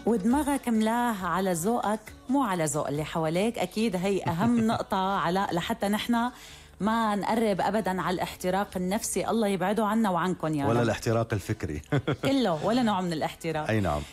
ودماغك ملاه على ذوقك مو على ذوق اللي حواليك. أكيد هي أهم نقطة علاء، لحتى نحن ما نقرب أبداً على الاحتراق النفسي، الله يبعده عنا وعنكم يا رب. ولا الاحتراق الفكري كله، ولا نوع من الاحتراق. أي نعم.